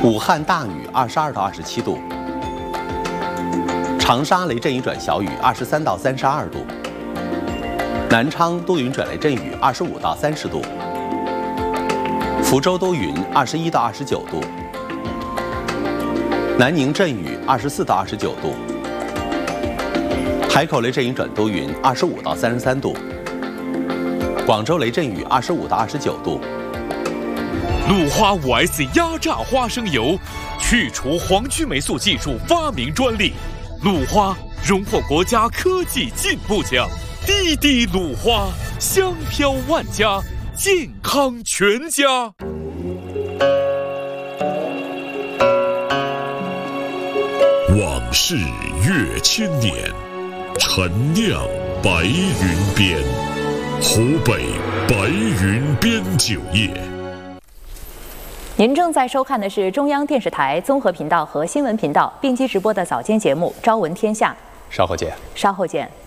武汉大雨22到27度，长沙雷阵雨转小雨23到32度，南昌多云转雷阵雨25到30度，福州多云21到29度，南宁阵雨24到29度，海口雷阵雨转多云25到33度，广州雷阵雨25到29度。 鲁花 5S 压榨花生油，去除黄曲霉素技术发明专利。鲁花荣获国家科技进步奖。滴滴鲁花，香飘万家，健康全家。 往事越千年，陈酿白云边，湖北白云边酒业。 您正在收看的是中央电视台综合频道和新闻频道并机直播的早间节目《朝闻天下》。 稍后见。 稍后见。